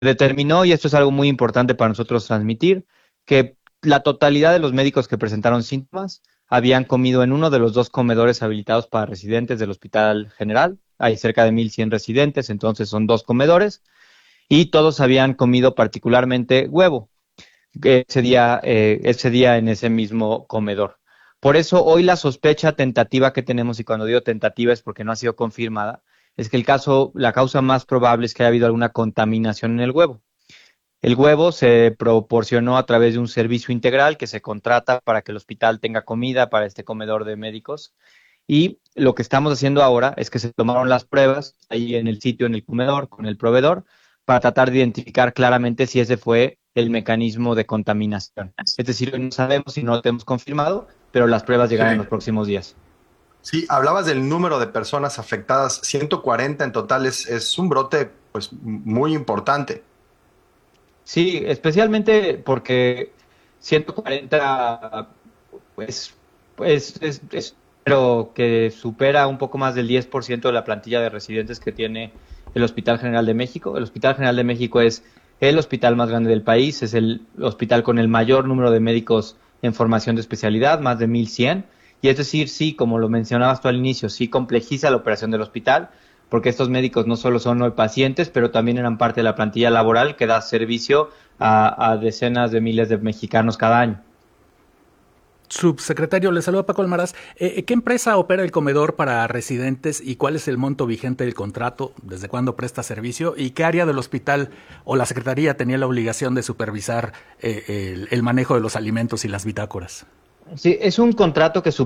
determinó, y esto es algo muy importante para nosotros transmitir, que la totalidad de los médicos que presentaron síntomas habían comido en uno de los dos comedores habilitados para residentes del Hospital General. Hay cerca de 1,100 residentes, entonces son dos comedores, y todos habían comido particularmente huevo ese día en ese mismo comedor. Por eso hoy la sospecha tentativa que tenemos, y cuando digo tentativa es porque no ha sido confirmada, es que la causa más probable es que haya habido alguna contaminación en el huevo. El huevo se proporcionó a través de un servicio integral que se contrata para que el hospital tenga comida para este comedor de médicos. Y lo que estamos haciendo ahora es que se tomaron las pruebas ahí en el sitio, en el comedor, con el proveedor, para tratar de identificar claramente si ese fue el mecanismo de contaminación. Es decir, hoy no sabemos si no lo tenemos confirmado, pero las pruebas Sí. llegarán en los próximos días. Sí, hablabas del número de personas afectadas, 140 en total, es un brote pues muy importante. Sí, especialmente porque 140, pues, pero que supera un poco más del 10% de la plantilla de residentes que tiene el Hospital General de México. El Hospital General de México es el hospital más grande del país, es el hospital con el mayor número de médicos en formación de especialidad, más de 1,100. Y es decir, sí, como lo mencionabas tú al inicio, sí complejiza la operación del hospital, porque estos médicos no solo son hoy pacientes, pero también eran parte de la plantilla laboral que da servicio a decenas de miles de mexicanos cada año. Subsecretario, le saluda Paco Almaraz. ¿Qué empresa opera el comedor para residentes y cuál es el monto vigente del contrato? ¿Desde cuándo presta servicio? ¿Y qué área del hospital o la secretaría tenía la obligación de supervisar el manejo de los alimentos y las bitácoras? Sí, es un contrato que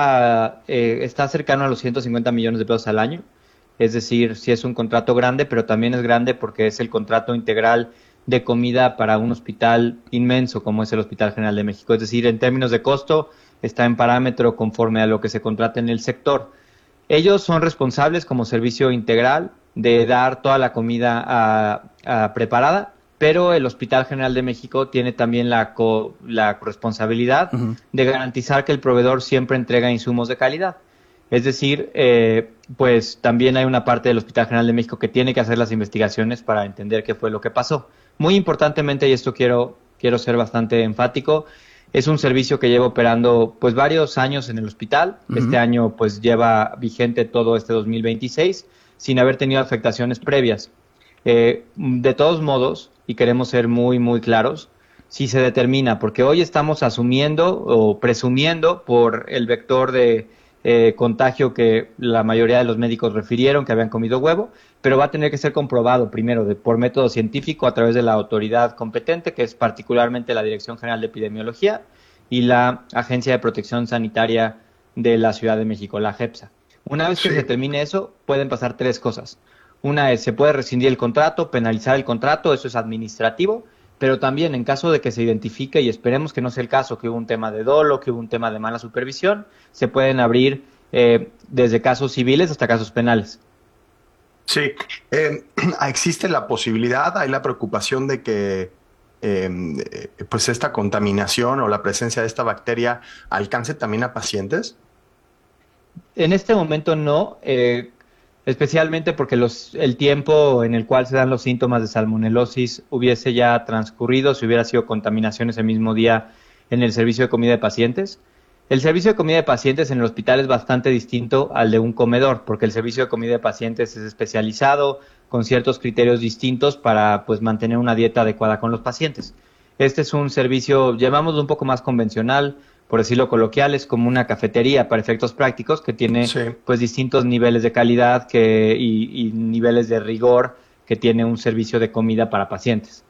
está cercano a los 150 millones de pesos al año. Es decir, sí es un contrato grande, pero también es grande porque es el contrato integral de comida para un hospital inmenso como es el Hospital General de México. Es decir, en términos de costo, está en parámetro conforme a lo que se contrata en el sector. Ellos son responsables como servicio integral de dar toda la comida preparada, pero el Hospital General de México tiene también la responsabilidad Uh-huh. de garantizar que el proveedor siempre entrega insumos de calidad. Es decir, pues también hay una parte del Hospital General de México que tiene que hacer las investigaciones para entender qué fue lo que pasó. Muy importantemente, y esto quiero ser bastante enfático, es un servicio que lleva operando pues varios años en el hospital. Uh-huh. Este año pues lleva vigente todo este 2026 sin haber tenido afectaciones previas. De todos modos, y queremos ser muy, muy claros, si se determina, porque hoy estamos asumiendo o presumiendo por el vector de contagio que la mayoría de los médicos refirieron que habían comido huevo, pero va a tener que ser comprobado primero por método científico a través de la autoridad competente, que es particularmente la Dirección General de Epidemiología y la Agencia de Protección Sanitaria de la Ciudad de México, la JEPSA. Una vez que se Sí. determine eso, pueden pasar tres cosas. Una es, se puede rescindir el contrato, penalizar el contrato, eso es administrativo, pero también en caso de que se identifique, y esperemos que no sea el caso, que hubo un tema de dolo, que hubo un tema de mala supervisión, se pueden abrir desde casos civiles hasta casos penales. Sí, existe la posibilidad, hay la preocupación de que pues esta contaminación o la presencia de esta bacteria alcance también a pacientes. En este momento no, especialmente porque el tiempo en el cual se dan los síntomas de salmonelosis hubiese ya transcurrido si hubiera sido contaminación ese mismo día en el servicio de comida de pacientes. El servicio de comida de pacientes en el hospital es bastante distinto al de un comedor, porque el servicio de comida de pacientes es especializado con ciertos criterios distintos para pues mantener una dieta adecuada con los pacientes. Este es un servicio, llamámoslo un poco más convencional, por decirlo coloquial, es como una cafetería para efectos prácticos que tiene Sí. pues distintos niveles de calidad y niveles de rigor que tiene un servicio de comida para pacientes.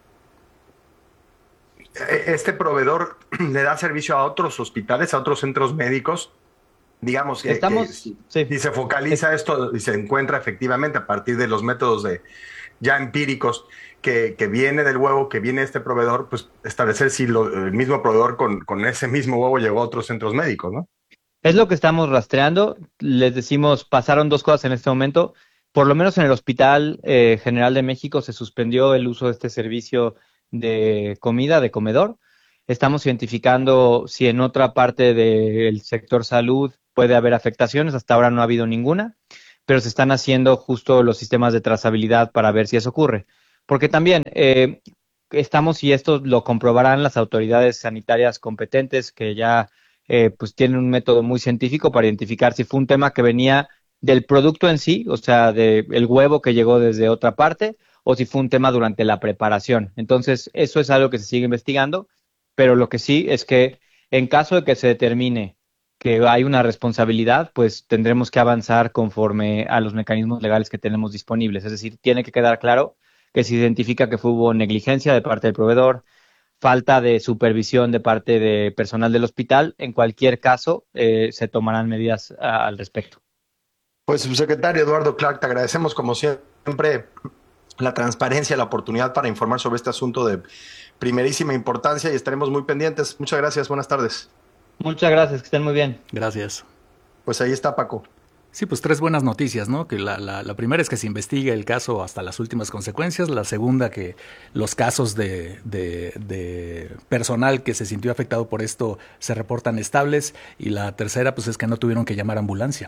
Este proveedor le da servicio a otros hospitales, a otros centros médicos. Digamos que Estamos, sí, si se es, focaliza esto y se encuentra efectivamente a partir de los métodos ya empíricos que viene del huevo, que viene este proveedor, pues establecer si el mismo proveedor con ese mismo huevo llegó a otros centros médicos, ¿no? es lo que estamos rastreando. Les decimos, pasaron dos cosas en este momento. Por lo menos en el Hospital General de México se suspendió el uso de este servicio de comida, de comedor. Estamos identificando si en otra parte del sector salud puede haber afectaciones. Hasta ahora no ha habido ninguna, pero se están haciendo justo los sistemas de trazabilidad para ver si eso ocurre. porque también estamos, y esto lo comprobarán las autoridades sanitarias competentes, que ya pues tienen un método muy científico para identificar si fue un tema que venía del producto en sí, o sea, del huevo que llegó desde otra parte, o si fue un tema durante la preparación. Entonces, eso es algo que se sigue investigando, pero lo que sí es que en caso de que se determine que hay una responsabilidad, pues tendremos que avanzar conforme a los mecanismos legales que tenemos disponibles. Es decir, tiene que quedar claro que se identifica que hubo negligencia de parte del proveedor, falta de supervisión de parte de personal del hospital. En cualquier caso, se tomarán medidas al respecto. Pues, subsecretario Eduardo Clark, te agradecemos como siempre la transparencia, la oportunidad para informar sobre este asunto de primerísima importancia y estaremos muy pendientes. Muchas gracias, buenas tardes. Muchas gracias, que estén muy bien. Gracias. Pues ahí está, Paco. Sí, pues 3 buenas noticias, ¿no? Que la primera es que se investigue el caso hasta las últimas consecuencias. La segunda, que los casos de personal que se sintió afectado por esto se reportan estables. Y la tercera, pues es que no tuvieron que llamar a ambulancia.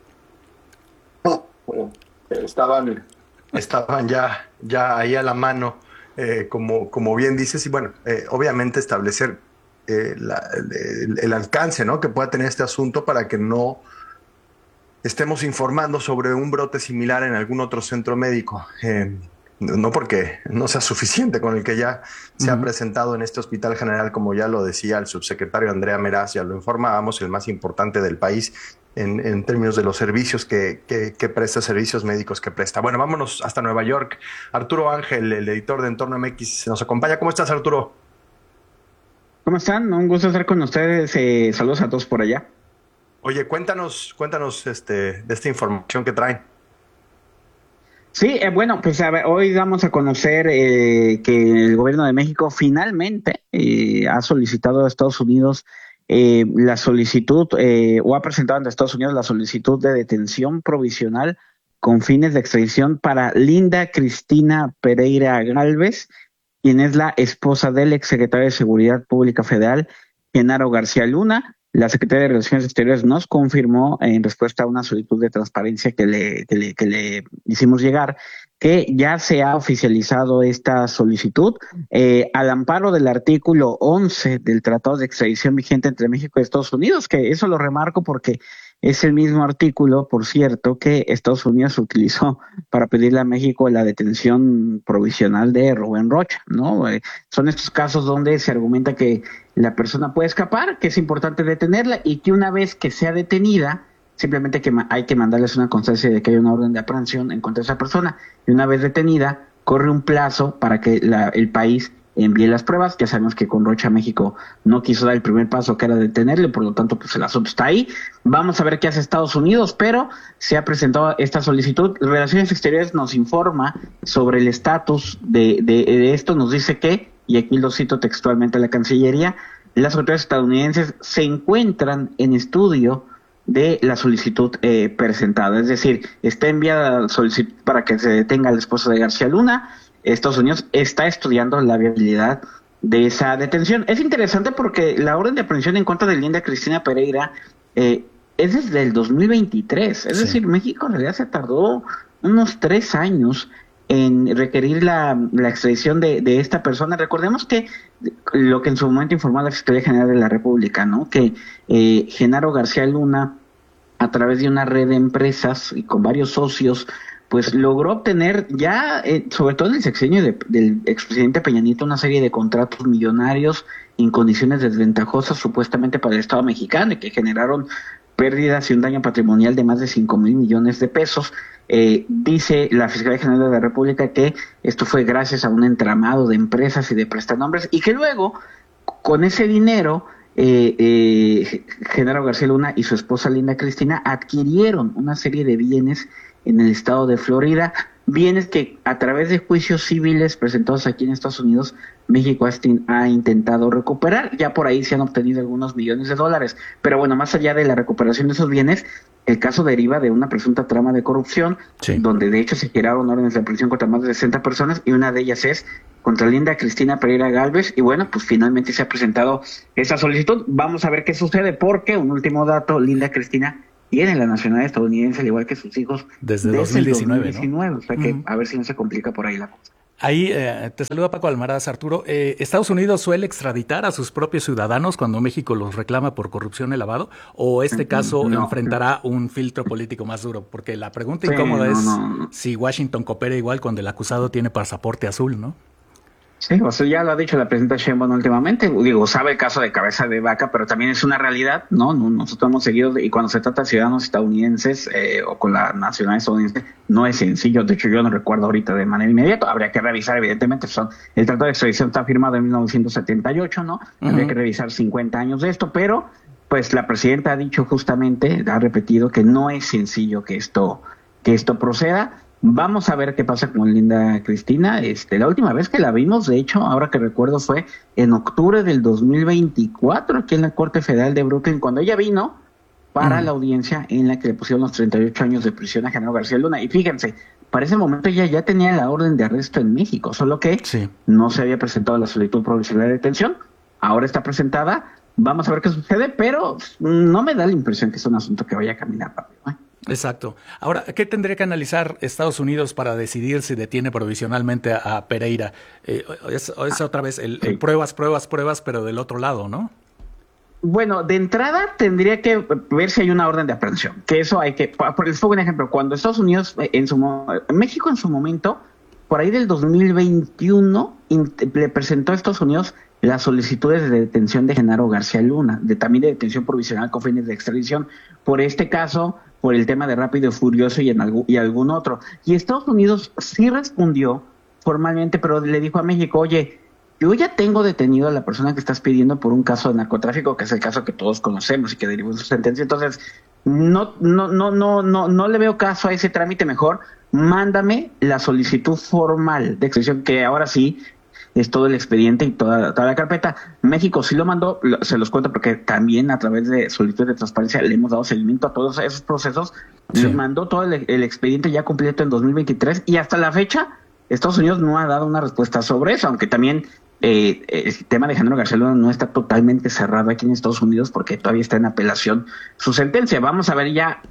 Bueno, estaban ya ahí a la mano, como bien dices, y bueno, obviamente establecer el alcance, ¿no?, que pueda tener este asunto para que no estemos informando sobre un brote similar en algún otro centro médico. No porque no sea suficiente con el que ya se ha presentado en este Hospital General, como ya lo decía el subsecretario Andrea Meraz, ya lo informábamos, el más importante del país en términos de los servicios que presta, servicios médicos que presta. Bueno, vámonos hasta Nueva York. Arturo Ángel, el editor de Entorno MX, nos acompaña. ¿Cómo estás, Arturo? ¿Cómo están? Un gusto estar con ustedes. Saludos a todos por allá. Oye, cuéntanos de esta información que traen. Sí, bueno, pues a ver, hoy damos a conocer que el gobierno de México finalmente ha solicitado a Estados Unidos la solicitud, o ha presentado ante Estados Unidos la solicitud de detención provisional con fines de extradición para Linda Cristina Pereira Gálvez, quien es la esposa del exsecretario de Seguridad Pública Federal, Genaro García Luna. La Secretaría de Relaciones Exteriores nos confirmó, en respuesta a una solicitud de transparencia que le hicimos llegar, que ya se ha oficializado esta solicitud al amparo del artículo 11 del Tratado de Extradición vigente entre México y Estados Unidos, que eso lo remarco porque es el mismo artículo, por cierto, que Estados Unidos utilizó para pedirle a México la detención provisional de Rubén Rocha, ¿no? Son estos casos donde se argumenta que la persona puede escapar, que es importante detenerla y que una vez que sea detenida, simplemente hay que mandarles una constancia de que hay una orden de aprehensión en contra de esa persona. Y una vez detenida, corre un plazo para que el país envíe las pruebas. Ya sabemos que con Rocha México no quiso dar el primer paso, que era detenerle, por lo tanto pues el asunto está ahí. Vamos a ver qué hace Estados Unidos, pero se ha presentado esta solicitud. Relaciones Exteriores nos informa sobre el estatus de esto, nos dice que, y aquí lo cito textualmente a la Cancillería, las autoridades estadounidenses se encuentran en estudio de la solicitud presentada, es decir, está enviada la solicitud para que se detenga a la esposa de García Luna. Estados Unidos está estudiando la viabilidad de esa detención. Es interesante porque la orden de aprehensión en contra de Linda Cristina Pereira es desde el 2023, es decir, México en realidad se tardó unos 3 años en requerir la extradición de esta persona. Recordemos que lo que en su momento informó la Fiscalía General de la República, ¿no?, que Genaro García Luna, a través de una red de empresas y con varios socios, pues logró obtener ya, sobre todo en el sexenio del expresidente Peña Nieto, una serie de contratos millonarios en condiciones desventajosas supuestamente para el Estado mexicano y que generaron pérdidas y un daño patrimonial de más de 5,000 millones de pesos. Dice la Fiscalía General de la República que esto fue gracias a un entramado de empresas y de prestanombres y que luego, con ese dinero, Genaro García Luna y su esposa Linda Cristina adquirieron una serie de bienes en el estado de Florida, bienes que a través de juicios civiles presentados aquí en Estados Unidos, México ha intentado recuperar. Ya por ahí se han obtenido algunos millones de dólares, pero bueno, más allá de la recuperación de esos bienes, el caso deriva de una presunta trama de corrupción, donde de hecho se giraron órdenes de aprehensión contra más de 60 personas y una de ellas es contra Linda Cristina Pereira Gálvez, y bueno, pues finalmente se ha presentado esa solicitud. Vamos a ver qué sucede, porque un último dato, Linda Cristina tiene la nacionalidad estadounidense, al igual que sus hijos, desde 2019, el 2019, ¿no? O sea que a ver si no se complica por ahí la cosa. Ahí te saluda Paco Almaraz, Arturo. ¿Estados Unidos suele extraditar a sus propios ciudadanos cuando México los reclama por corrupción y lavado? ¿O este caso enfrentará un filtro político más duro? Porque la pregunta incómoda es si Washington coopera igual cuando el acusado tiene pasaporte azul, ¿no? Sí, o sea, ya lo ha dicho la presidenta Sheinbaum últimamente, digo, sabe el caso de Cabeza de Vaca, pero también es una realidad, ¿no? Nosotros hemos seguido, y cuando se trata de ciudadanos estadounidenses o con la nacionalidad estadounidense, no es sencillo. De hecho, yo no recuerdo ahorita de manera inmediata, habría que revisar, evidentemente, el tratado de extradición está firmado en 1978, ¿no? Habría que revisar 50 años de esto, pero pues la presidenta ha dicho justamente, ha repetido que no es sencillo que esto proceda. Vamos a ver qué pasa con Linda Cristina. La última vez que la vimos, de hecho, ahora que recuerdo, fue en octubre del 2024, aquí en la Corte Federal de Brooklyn, cuando ella vino para la audiencia en la que le pusieron los 38 años de prisión a Genaro García Luna. Y fíjense, para ese momento ella ya tenía la orden de arresto en México, solo que no se había presentado la solicitud provisional de detención. Ahora está presentada. Vamos a ver qué sucede, pero no me da la impresión que es un asunto que vaya a caminar rápido, ¿eh? Exacto. Ahora, ¿qué tendría que analizar Estados Unidos para decidir si detiene provisionalmente a Pereira? Es otra vez pruebas, pero del otro lado, ¿no? Bueno, de entrada tendría que ver si hay una orden de aprehensión, que eso hay que, por un ejemplo, cuando Estados Unidos, México en su momento, por ahí del 2021, le presentó a Estados Unidos las solicitudes de detención de Genaro García Luna, también de detención provisional con fines de extradición, por este caso, por el tema de Rápido y Furioso y algún otro. Y Estados Unidos sí respondió formalmente, pero le dijo a México, oye, yo ya tengo detenido a la persona que estás pidiendo por un caso de narcotráfico, que es el caso que todos conocemos y que derivó en su sentencia. Entonces, no le veo caso a ese trámite. Mejor mándame la solicitud formal de extradición, que ahora sí es todo el expediente y toda la carpeta. México sí lo mandó, se los cuento porque también a través de solicitud de transparencia le hemos dado seguimiento a todos esos procesos. Sí. Les mandó todo el expediente ya completo en 2023 y hasta la fecha Estados Unidos no ha dado una respuesta sobre eso, aunque también el tema de Genaro García Luna no está totalmente cerrado aquí en Estados Unidos porque todavía está en apelación su sentencia. Vamos a ver ya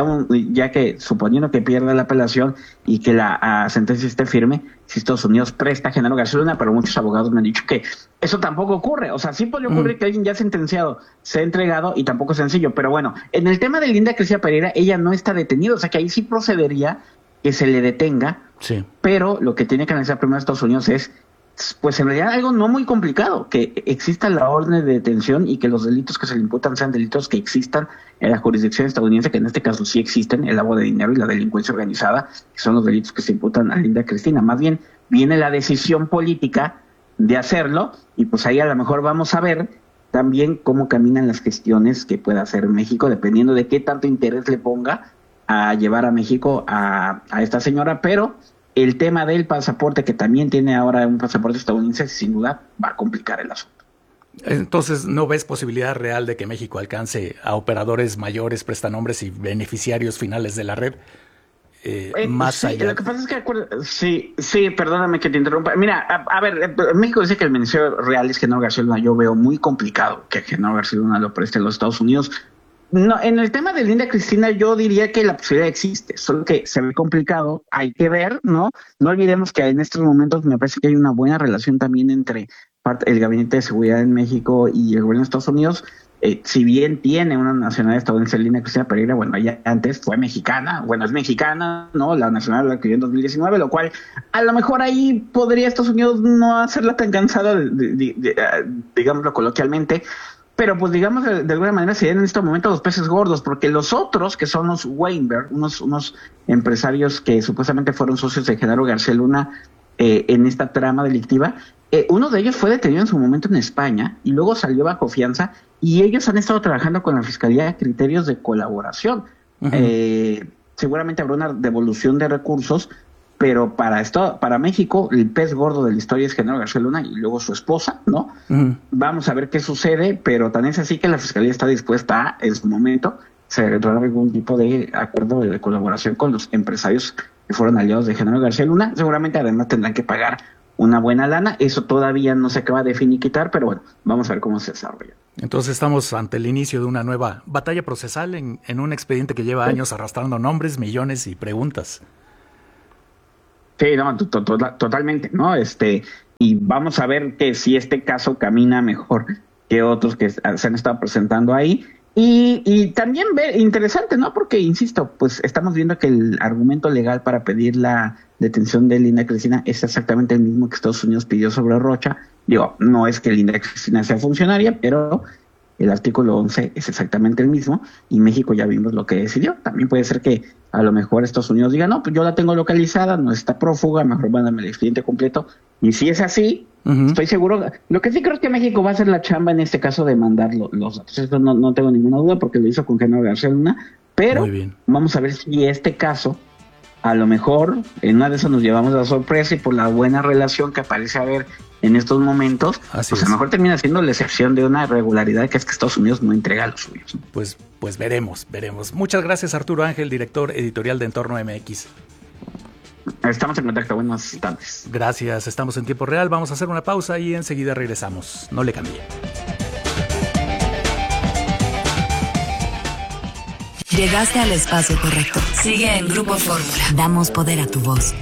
que suponiendo que pierda la apelación y que la sentencia esté firme, si Estados Unidos presta a Genaro García Luna, pero muchos abogados me han dicho que eso tampoco ocurre. O sea, sí podría ocurrir que alguien ya sentenciado se ha entregado y tampoco es sencillo. Pero bueno, en el tema de Linda Cristina Pereira, ella no está detenida, o sea que ahí sí procedería que se le detenga, pero lo que tiene que analizar primero Estados Unidos es, pues en realidad algo no muy complicado, que exista la orden de detención y que los delitos que se le imputan sean delitos que existan en la jurisdicción estadounidense, que en este caso sí existen, el lavado de dinero y la delincuencia organizada, que son los delitos que se imputan a Linda Cristina. Más bien viene la decisión política de hacerlo y pues ahí a lo mejor vamos a ver también cómo caminan las gestiones que pueda hacer México, dependiendo de qué tanto interés le ponga a llevar a México a esta señora, pero el tema del pasaporte, que también tiene ahora un pasaporte estadounidense, sin duda va a complicar el asunto. Entonces, ¿no ves posibilidad real de que México alcance a operadores mayores, prestanombres y beneficiarios finales de la red? Más allá. Lo que pasa es que, sí, perdóname que te interrumpa. Mira, a ver, México dice que el Ministerio Real es Genaro García Luna. Yo veo muy complicado que Genaro García Luna lo preste a los Estados Unidos. No, en el tema de Linda Cristina yo diría que la posibilidad existe, solo que se ve complicado, hay que ver, ¿no? No olvidemos que en estos momentos me parece que hay una buena relación también entre el Gabinete de Seguridad en México y el gobierno de Estados Unidos. Si bien tiene una nacionalidad estadounidense, Linda Cristina Pereira, bueno, ella antes fue mexicana, es mexicana, ¿no? La nacional la adquirió en 2019, lo cual a lo mejor ahí podría Estados Unidos no hacerla tan cansada, digámoslo coloquialmente. Pero pues digamos de alguna manera serían en este momento los peces gordos, porque los otros, que son los Weinberg, unos empresarios que supuestamente fueron socios de Genaro García Luna en esta trama delictiva, uno de ellos fue detenido en su momento en España y luego salió bajo fianza y ellos han estado trabajando con la Fiscalía de criterios de colaboración. Seguramente habrá una devolución de recursos, pero para México el pez gordo de la historia es Genaro García Luna y luego su esposa, ¿no? Vamos a ver qué sucede, pero también es así que la Fiscalía está dispuesta a, en su momento, cerrar algún tipo de acuerdo de colaboración con los empresarios que fueron aliados de Genaro García Luna. Seguramente además tendrán que pagar una buena lana. Eso todavía no se acaba de finiquitar, pero bueno, vamos a ver cómo se desarrolla. Entonces estamos ante el inicio de una nueva batalla procesal en un expediente que lleva años arrastrando nombres, millones y preguntas. Sí, no, totalmente, ¿no? Y vamos a ver que si este caso camina mejor que otros que se han estado presentando ahí. Y también interesante, ¿no? Porque, insisto, pues estamos viendo que el argumento legal para pedir la detención de Linda Cristina es exactamente el mismo que Estados Unidos pidió sobre Rocha. Digo, no es que Linda Cristina sea funcionaria, pero el artículo 11 es exactamente el mismo y México ya vimos lo que decidió. También puede ser que a lo mejor Estados Unidos diga, no, pues yo la tengo localizada, no está prófuga, mejor mándame el expediente completo. Y si es así, estoy seguro. Lo que sí creo es que México va a hacer la chamba en este caso de mandar los datos. Eso no tengo ninguna duda porque lo hizo con Genaro García Luna. Pero vamos a ver si este caso, a lo mejor, en una de esas nos llevamos la sorpresa y por la buena relación que parece haber en estos momentos, pues a lo mejor termina siendo la excepción de una irregularidad que es que Estados Unidos no entrega a los suyos, ¿no? Pues veremos. Muchas gracias, Arturo Ángel, director editorial de Entorno MX. Estamos en contacto, buenas tardes. Gracias, estamos en tiempo real, vamos a hacer una pausa y enseguida regresamos. No le cambie. Llegaste al espacio correcto. Sigue en Grupo Fórmula. Damos poder a tu voz.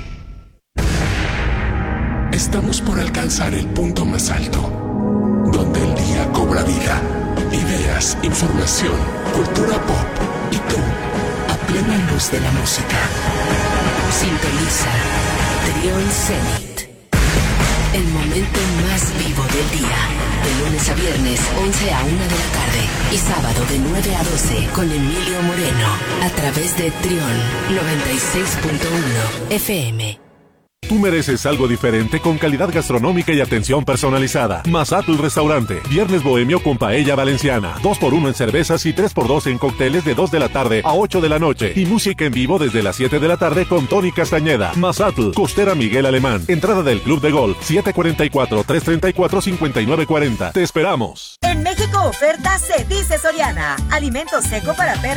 Estamos por alcanzar el punto más alto, donde el día cobra vida. Ideas, información, cultura pop y tú, a plena luz de la música. Sintoniza Trión Zenit. El momento más vivo del día. De lunes a viernes, 11 a 1 de la tarde. Y sábado de 9 a 12 con Emilio Moreno. A través de Trión 96.1 FM. Tú mereces algo diferente con calidad gastronómica y atención personalizada. Mazatl Restaurante. Viernes bohemio con paella valenciana. 2x1 en cervezas y 3x2 en cócteles de 2 de la tarde a 8 de la noche. Y música en vivo desde las 7 de la tarde con Tony Castañeda. Mazatl, Costera Miguel Alemán. Entrada del Club de Golf 744-334-5940. Te esperamos. En México oferta se dice Soriana. Alimento seco para perros